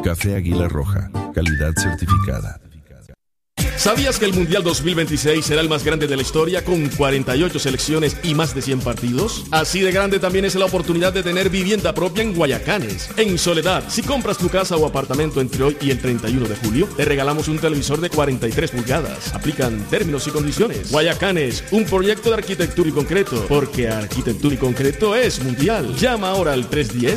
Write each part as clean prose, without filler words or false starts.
Café Águila Roja, calidad certificada. ¿Sabías que el Mundial 2026 será el más grande de la historia con 48 selecciones y más de 100 partidos? Así de grande también es la oportunidad de tener vivienda propia en Guayacanes, en Soledad. Si compras tu casa o apartamento entre hoy y el 31 de julio, te regalamos un televisor de 43 pulgadas. Aplican términos y condiciones. Guayacanes, un proyecto de arquitectura y concreto, porque arquitectura y concreto es mundial. Llama ahora al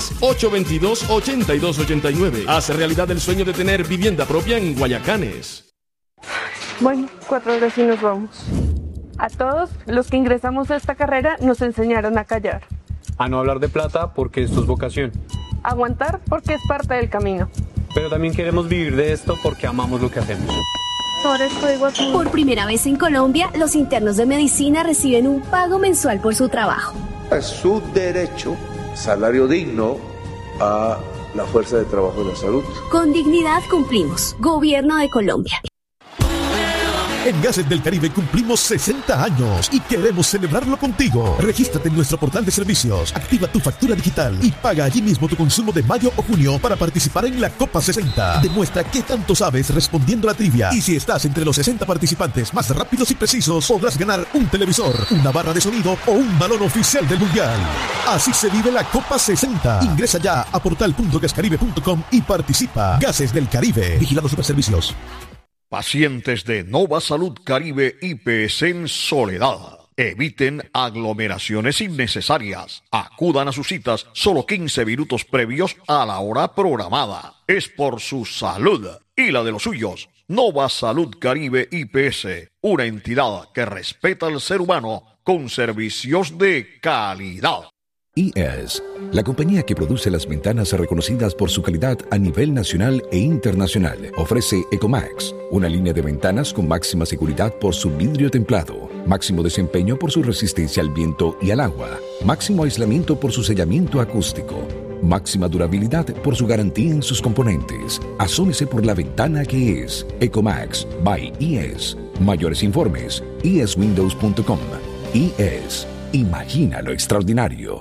310-822-8289. Haz realidad el sueño de tener vivienda propia en Guayacanes. Bueno, 4 horas y nos vamos. A todos los que ingresamos a esta carrera nos enseñaron a callar. A no hablar de plata porque esto es vocación. Aguantar porque es parte del camino. Pero también queremos vivir de esto porque amamos lo que hacemos. Por primera vez en Colombia, los internos de medicina reciben un pago mensual por su trabajo. Es su derecho, salario digno a la fuerza de trabajo de la salud. Con dignidad cumplimos. Gobierno de Colombia. En Gases del Caribe cumplimos 60 años y queremos celebrarlo contigo. Regístrate en nuestro portal de servicios, activa tu factura digital y paga allí mismo tu consumo de mayo o junio para participar en la Copa 60. Demuestra qué tanto sabes respondiendo a la trivia. Y si estás entre los 60 participantes más rápidos y precisos, podrás ganar un televisor, una barra de sonido o un balón oficial del Mundial. Así se vive la Copa 60. Ingresa ya a portal.gascaribe.com y participa. Gases del Caribe. Vigilado Superservicios. Pacientes de Nova Salud Caribe IPS en Soledad. Eviten aglomeraciones innecesarias. Acudan a sus citas solo 15 minutos previos a la hora programada. Es por su salud y la de los suyos. Nova Salud Caribe IPS, una entidad que respeta al ser humano con servicios de calidad. IES, la compañía que produce las ventanas reconocidas por su calidad a nivel nacional e internacional, ofrece Ecomax, una línea de ventanas con máxima seguridad por su vidrio templado, máximo desempeño por su resistencia al viento y al agua, máximo aislamiento por su sellamiento acústico, máxima durabilidad por su garantía en sus componentes. Asómese por la ventana que es Ecomax by IES. Mayores informes, ieswindows.com. IES, imagina lo extraordinario.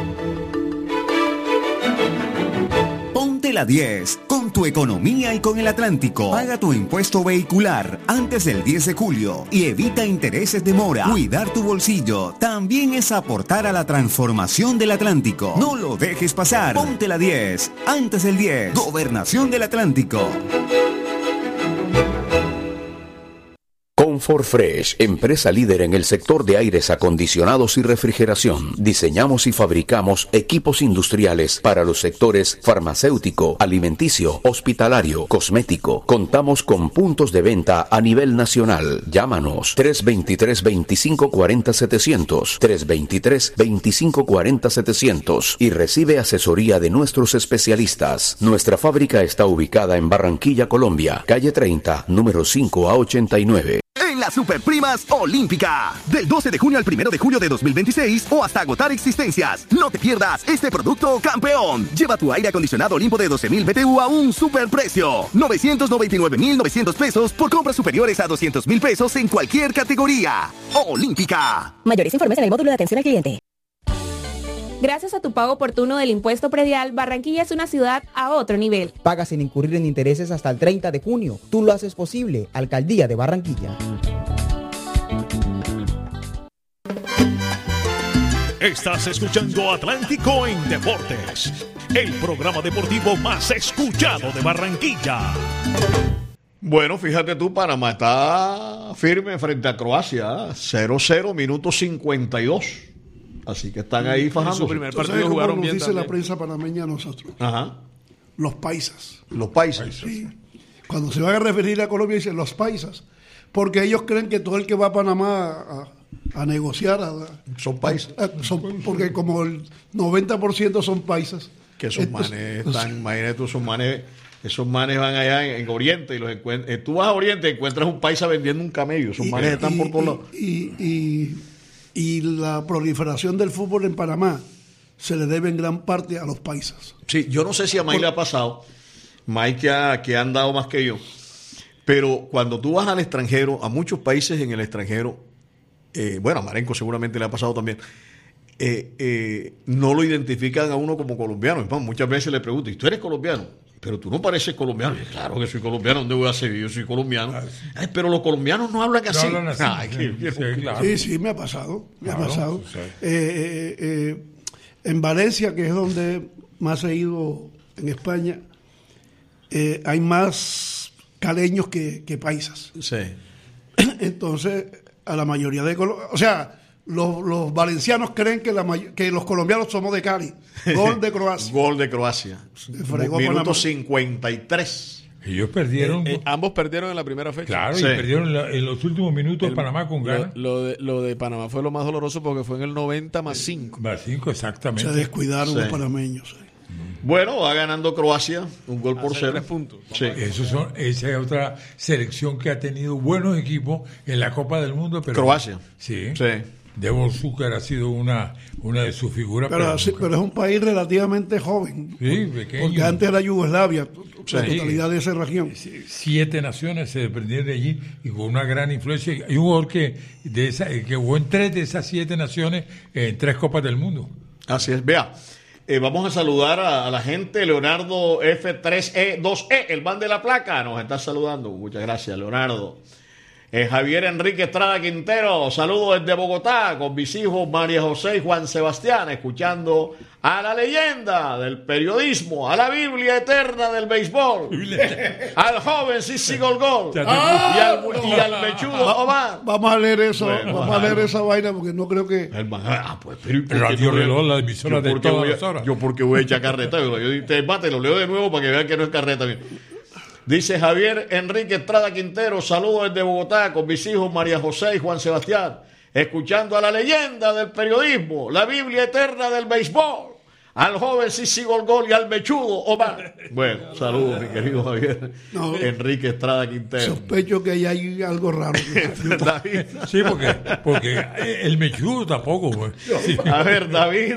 Ponte la 10 con tu economía y con el Atlántico. Paga tu impuesto vehicular antes del 10 de julio y evita intereses de mora. Cuidar tu bolsillo también es aportar a la transformación del Atlántico. No lo dejes pasar. Ponte la 10 antes del 10. Gobernación del Atlántico. Comfort Fresh, empresa líder en el sector de aires acondicionados y refrigeración. Diseñamos y fabricamos equipos industriales para los sectores farmacéutico, alimenticio, hospitalario, cosmético. Contamos con puntos de venta a nivel nacional. Llámanos 323-2540-700, 323-2540-700 y recibe asesoría de nuestros especialistas. Nuestra fábrica está ubicada en Barranquilla, Colombia, calle 30, número 5 a 89. En las Superprimas Olímpica, del 12 de junio al 1 de julio de 2026 o hasta agotar existencias. No te pierdas este producto campeón. Lleva tu aire acondicionado Olimpo de 12.000 BTU a un superprecio. 999.900 pesos por compras superiores a 200.000 pesos en cualquier categoría. Olímpica. Mayores informes en el módulo de atención al cliente. Gracias a tu pago oportuno del impuesto predial, Barranquilla es una ciudad a otro nivel. Paga sin incurrir en intereses hasta el 30 de junio. Tú lo haces posible. Alcaldía de Barranquilla. Estás escuchando Atlántico en Deportes, el programa deportivo más escuchado de Barranquilla. Bueno, fíjate tú, Panamá está firme frente a Croacia, 0-0, minuto 52. Así que están ahí fajando. Su primer partido jugaron bien. Nos dice la prensa panameña a nosotros. Ajá. Los paisas. Los paisas. Sí. Cuando se van a referir a Colombia dicen los paisas. Porque ellos creen que todo el que va a Panamá a negociar son paisas. Porque como el 90% son paisas. Que esos manes están, imagínate tú, esos manes van allá en Oriente y los encuentran. Tú vas a Oriente y encuentras un paisa vendiendo un camello. Esos manes están por todos lados. Y la proliferación del fútbol en Panamá se le debe en gran parte a los paisas. Sí, yo no sé si a Mike le ha pasado, Mike que ha andado más que yo, pero cuando tú vas al extranjero, a muchos países en el extranjero, bueno, a Marenco seguramente le ha pasado también, no lo identifican a uno como colombiano. Muchas veces le pregunto, ¿y tú eres colombiano? pero tú no pareces colombiano. Y claro que soy colombiano, ¿dónde voy a ser? Yo soy colombiano. Ay, pero los colombianos no hablan así. No hablan así. Ay, Claro. Sí, me ha pasado. En Valencia, que es donde más he ido en España, hay más caleños que paisas. Sí. Entonces, a la mayoría de los valencianos creen que los colombianos somos de Cali. Gol de Croacia. Gol de Croacia. Minuto 53. Ellos perdieron. Ambos perdieron en la primera fecha. Claro, y perdieron en los últimos minutos Panamá con Ghana. Lo de Panamá fue lo más doloroso porque fue en el 90 más 5. Más 5, exactamente. Se descuidaron los panameños. Bueno, va ganando Croacia, un gol por 0. 3 puntos. Sí. Esa es otra selección que ha tenido buenos equipos en la Copa del Mundo. Pero, Croacia. Sí. Debo Zúcar ha sido una de sus figuras. Pero es un país relativamente joven. Sí, pequeño. Porque antes era Yugoslavia, la totalidad de esa región. 7 naciones se desprendieron de allí y con una gran influencia. Hay un jugador que jugó en 3 de esas 7 naciones en 3 Copas del Mundo. Así es, vea. Vamos a saludar a la gente. Leonardo F3E2E, el van de la placa, nos está saludando. Muchas gracias, Leonardo. Javier Enrique Estrada Quintero, saludos desde Bogotá, con mis hijos María José y Juan Sebastián, escuchando a la leyenda del periodismo, a la Biblia eterna del béisbol, al joven Sisi Golgol y al mechudo Omar. Vamos a leer eso, a leer esa vaina porque no creo que... Radio Reloj, la emisora de todas las horas. Yo porque voy a echar carreta, yo lo leo de nuevo para que vean que no es carreta bien. Dice Javier Enrique Estrada Quintero, saludos desde Bogotá con mis hijos María José y Juan Sebastián, escuchando a la leyenda del periodismo, la Biblia eterna del béisbol, al joven Sisi Golgol y al mechudo Omar. Bueno, saludos mi querido Javier Enrique Estrada Quintero. Sospecho que ahí hay algo raro. Sí, porque el mechudo tampoco. Pues. Sí. A ver, David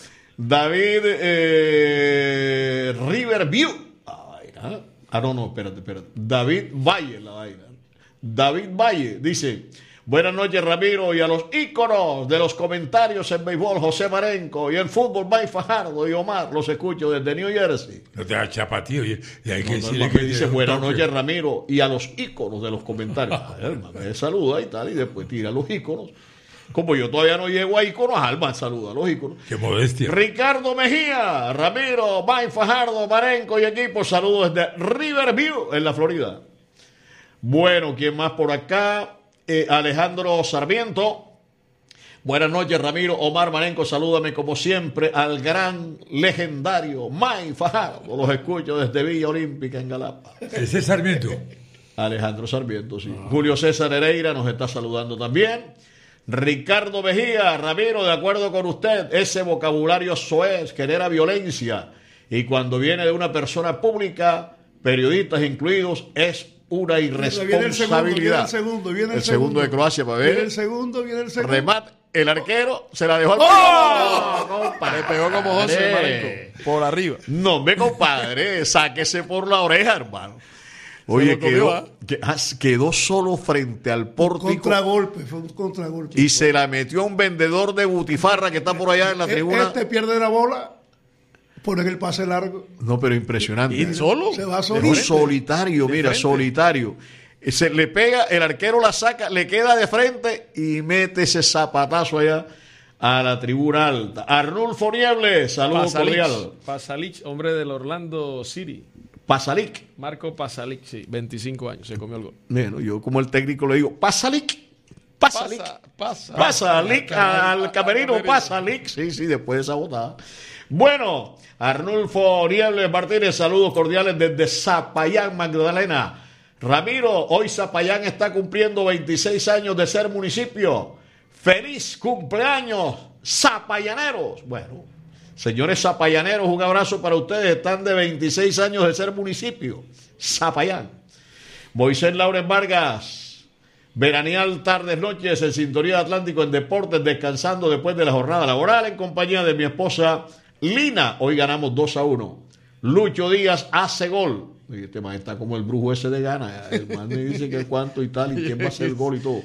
Riverview. Espérate. David Valle, la vaina. David Valle dice: buenas noches, Ramiro, y a los íconos de los comentarios en béisbol, José Marenco, y el fútbol, Mike Fajardo y Omar, los escucho desde New Jersey. No te hagas chapatío, y hay que decirle que dice: buenas noches, Ramiro, y a los íconos de los comentarios. Me saluda y tal, y después tira los íconos. Como yo todavía no llego a íconos, Alma saluda a los íconos. ¡Qué modestia! Ricardo Mejía, Ramiro, Mike Fajardo, Marenco y equipo, saludos desde Riverview, en la Florida. Bueno, ¿quién más por acá? Alejandro Sarmiento. Buenas noches, Ramiro, Omar, Marenco, salúdame como siempre al gran, legendario Mike Fajardo. Los escucho desde Villa Olímpica en Galapa. ¿Ese es Sarmiento? Alejandro Sarmiento, sí. Julio César Hereira nos está saludando también. Ricardo Mejía, Ramiro, de acuerdo con usted, ese vocabulario soez genera violencia y cuando viene de una persona pública, periodistas incluidos, es una irresponsabilidad. Viene el segundo de Croacia, para ver. Viene el segundo. Remate, el arquero se la dejó al Le pegó como José Marenco, por arriba. No, compadre, sáquese por la oreja, hermano. Oye, quedó solo frente al pórtico. Fue un contragolpe. Y se la metió a un vendedor de butifarra que está por allá en la tribuna. Pierde la bola, pone el pase largo. No, pero impresionante. ¿Y solo? Se va solitario, solitario. Se le pega, el arquero la saca, le queda de frente y mete ese zapatazo allá a la tribuna alta. Arnulfo Niebles, saludos cordial. Pasalic, hombre del Orlando City. Pasalic. Marco Pasalic, sí, 25 años, se comió el gol. Bueno, yo como el técnico le digo, Pasalic al camerino, Pasalic. Sí, después de esa botada. Bueno, Arnulfo Niebles Martínez, saludos cordiales desde Zapayán, Magdalena. Ramiro, hoy Zapayán está cumpliendo 26 años de ser municipio. ¡Feliz cumpleaños, zapayaneros! Bueno, señores zapayaneros, un abrazo para ustedes. Están de 26 años de ser municipio. Zapayán. Moisés Lauren Vargas. Veranial tardes, noches en sintonía de Atlántico en deportes, descansando después de la jornada laboral en compañía de mi esposa Lina. Hoy ganamos 2-1. Lucho Díaz hace gol. Este man está como el brujo ese de Gana. El man me dice que cuánto y tal, y quién va a hacer el gol y todo.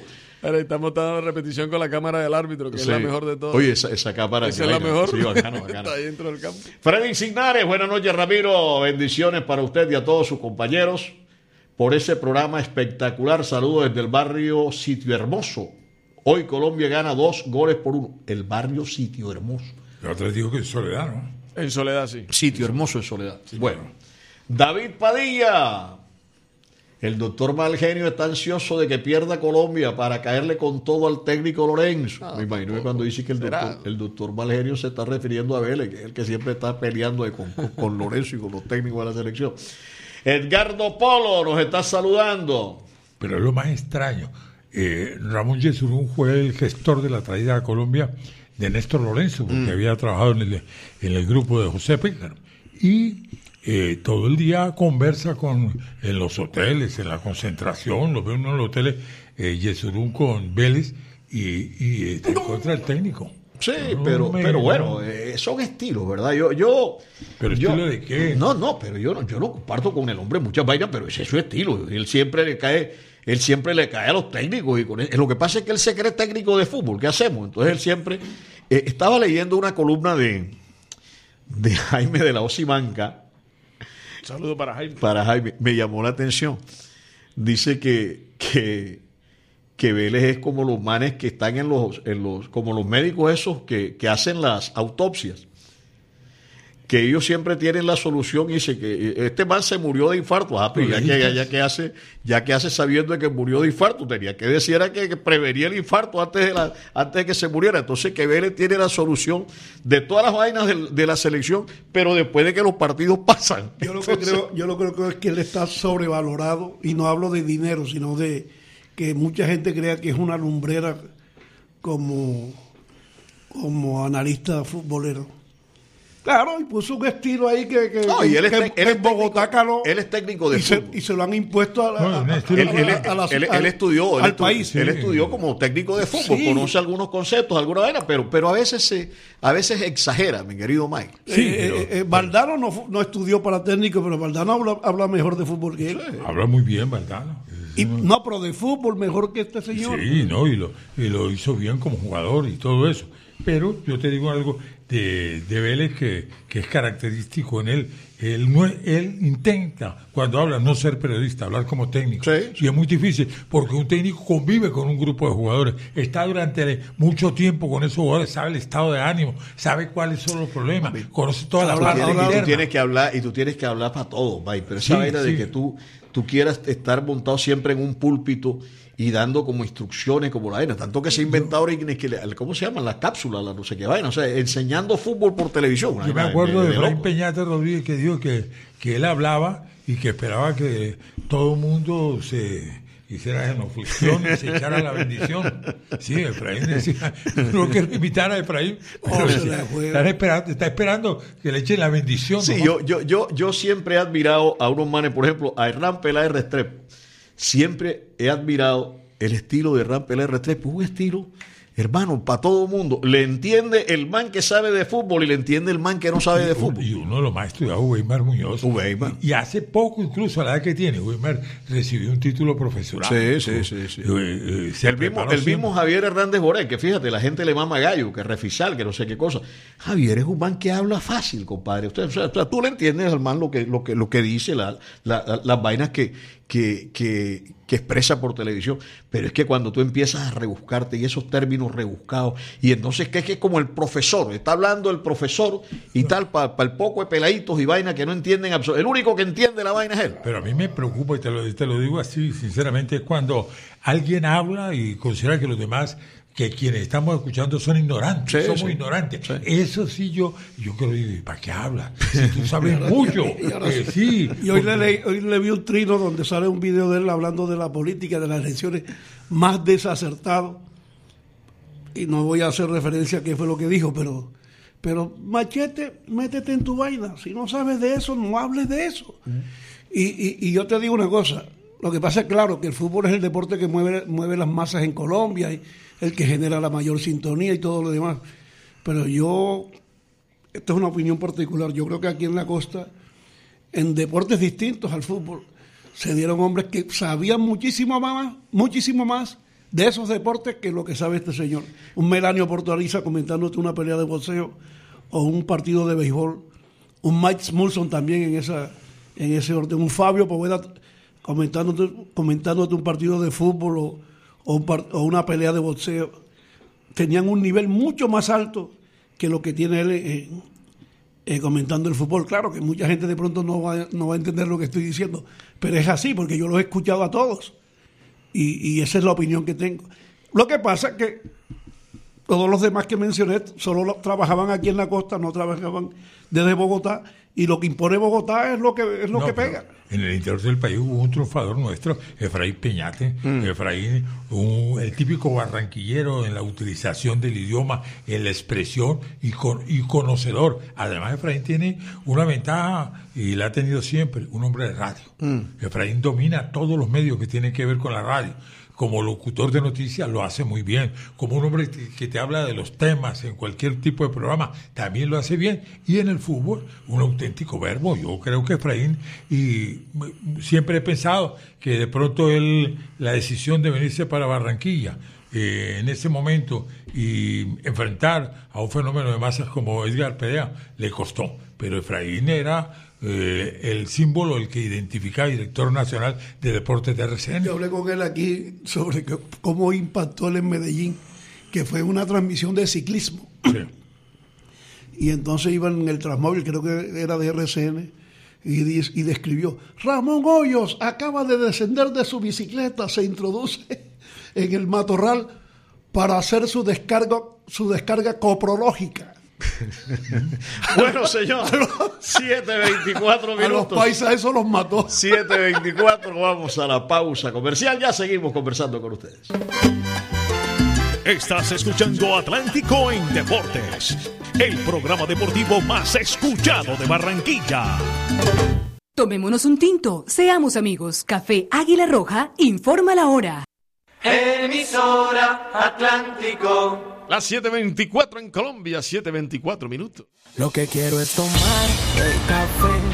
Ahora estamos dando repetición con la cámara del árbitro, que es la mejor de todas. Oye, esa cámara. Esa es la mejor. Sí, bacano. Está ahí dentro del campo. Freddy Signares, buenas noches, Ramiro. Bendiciones para usted y a todos sus compañeros por ese programa espectacular. Saludos desde el barrio Sitio Hermoso. Hoy Colombia gana 2-1. El barrio Sitio Hermoso. El otro digo que es Soledad, ¿no? En Soledad, sí. Sitio Hermoso en Soledad. Sí, bueno. David Padilla. El doctor Malgenio está ansioso de que pierda Colombia para caerle con todo al técnico Lorenzo. Me imagino que cuando dice que el doctor Malgenio se está refiriendo a Vélez, que es el que siempre está peleando con Lorenzo y con los técnicos de la selección. Edgardo Polo nos está saludando. Pero es lo más extraño. Ramón Yesurún fue el gestor de la traída a Colombia de Néstor Lorenzo, porque había trabajado en el grupo de José Pécaro. Y todo el día conversa en los hoteles, en la concentración, lo ve uno en los hoteles, Yesurún con Vélez y está en contra del técnico. Sí, pero bueno, son estilos, ¿verdad? ¿Pero estilo de qué? No, pero yo no comparto con el hombre muchas vainas, pero ese es su estilo. Él siempre le cae a los técnicos. Lo que pasa es que él se cree técnico de fútbol. ¿Qué hacemos? Entonces él siempre... estaba leyendo una columna de Jaime de la Osimanca. Saludo para Jaime. Para Jaime. Me llamó la atención. Dice que Vélez es como los manes que están como los médicos esos que hacen las autopsias, que ellos siempre tienen la solución y dice que este man se murió de infarto. Pero ya que hace sabiendo de que murió de infarto, tenía que decir que prevenía el infarto antes de que se muriera. Entonces que Vélez tiene la solución de todas las vainas de la selección, pero después de que los partidos pasan. Yo lo que creo es que él está sobrevalorado, y no hablo de dinero, sino de que mucha gente crea que es una lumbrera como analista futbolero. Claro, y puso un estilo ahí que en Bogotá caló. Él es técnico de fútbol. Y se lo han impuesto él estudió al país. Él estudió como técnico de fútbol, conoce algunos conceptos, alguna vaina, pero a veces exagera, mi querido Mike. Valdano no estudió para técnico, pero Valdano habla mejor de fútbol que él. Sí. Habla muy bien Valdano. Pero de fútbol mejor que este señor. Sí, y lo hizo bien como jugador y todo eso. Pero yo te digo algo de Vélez que es característico en él. Él intenta, cuando habla, no ser periodista, hablar como técnico. Sí. Y es muy difícil, porque un técnico convive con un grupo de jugadores, está durante mucho tiempo con esos jugadores, sabe el estado de ánimo, sabe cuáles son los problemas, conoce todas las partes internas. Tú tienes que hablar para todo, Mike, pero esa vaina de que tú quieras estar montado siempre en un púlpito y dando como instrucciones, como la vaina, tanto que se ha inventado ¿cómo se llaman? Las cápsulas, no sé qué vaina, o sea, enseñando fútbol por televisión. Yo me acuerdo de Efraín Peñate Rodríguez, que dijo que él hablaba y que esperaba que todo el mundo se hiciera genuflexión y se echara la bendición. Sí, Efraín decía, no quiero imitar a Efraín, pero está esperando que le echen la bendición. Sí, ¿no? yo siempre he admirado a unos manes, por ejemplo, a Hernán Peláez Restrepo. Siempre he admirado el estilo de Hernán Peláez Restrepo, un estilo, hermano, para todo el mundo. Le entiende el man que sabe de fútbol y le entiende el man que no sabe de fútbol. Y uno de los más estudiados, Weimar Muñoz. Y hace poco, incluso a la edad que tiene, Weimar recibió un título profesional. Sí. El mismo Javier Hernández Boré, que fíjate, la gente le mama gallo, que refisal, que no sé qué cosa. Javier es un man que habla fácil, compadre. O sea, tú le entiendes al man lo que dice, las vainas que expresa por televisión, pero es que cuando tú empiezas a rebuscarte y esos términos rebuscados, y entonces que es como el profesor, está hablando el profesor y tal, para el poco de peladitos y vainas que no entienden absolutamente. El único que entiende la vaina es él. Pero a mí me preocupa, y te lo digo así, sinceramente, es cuando alguien habla y considera que los demás, que quienes estamos escuchando son ignorantes, somos ignorantes. Sí. Eso sí, yo creo, ¿para qué hablas? Si tú sabes mucho. Sí. Y hoy le vi un trino donde sale un video de él hablando de la política, de las elecciones, más desacertado. Y no voy a hacer referencia a qué fue lo que dijo, pero Machete, métete en tu vaina. Si no sabes de eso, no hables de eso. Y yo te digo una cosa. Lo que pasa es, claro, que el fútbol es el deporte que mueve las masas en Colombia, y el que genera la mayor sintonía y todo lo demás. Pero esto es una opinión particular, yo creo que aquí en la costa, en deportes distintos al fútbol, se dieron hombres que sabían muchísimo más de esos deportes que lo que sabe este señor. Un Melanio Portaliza comentándote una pelea de boxeo o un partido de béisbol. Un Mike Smulson también en ese orden. Un Fabio Poveda comentándote un partido de fútbol o una pelea de boxeo. Tenían un nivel mucho más alto que lo que tiene él comentando el fútbol. Claro que mucha gente de pronto no va a entender lo que estoy diciendo, pero es así porque yo los he escuchado a todos y esa es la opinión que tengo. Lo que pasa es que todos los demás que mencioné solo trabajaban aquí en la costa, no trabajaban desde Bogotá, y lo que impone Bogotá es lo que pega. En el interior del país hubo un triunfador nuestro, Efraín Peñate. Efraín, el típico barranquillero en la utilización del idioma, en la expresión y conocedor. Además, Efraín tiene una ventaja, y la ha tenido siempre, un hombre de radio. Efraín domina todos los medios que tienen que ver con la radio. Como locutor de noticias lo hace muy bien. Como un hombre que te habla de los temas en cualquier tipo de programa, también lo hace bien. Y en el fútbol, un auténtico verbo. Yo creo que Efraín, y siempre he pensado que de pronto la decisión de venirse para Barranquilla en ese momento y enfrentar a un fenómeno de masas como Edgar Perea le costó. Pero Efraín era el símbolo, el que identificaba director nacional de deportes de RCN. Yo hablé con él aquí sobre cómo impactó él en Medellín, que fue una transmisión de ciclismo. Sí. Y entonces iban en el Transmóvil, creo que era de RCN, y describió: Ramón Hoyos acaba de descender de su bicicleta, se introduce en el matorral para hacer su descarga coprológica. Bueno, señor, 7:24 minutos. A los paisas eso los mató. 7:24, vamos a la pausa comercial. Ya seguimos conversando con ustedes. Estás escuchando Atlántico en Deportes, el programa deportivo más escuchado de Barranquilla. Tomémonos un tinto, seamos amigos. Café Águila Roja informa la hora. Emisora Atlántico. Las 7:24 en Colombia, 7:24 minutos. Lo que quiero es tomar el café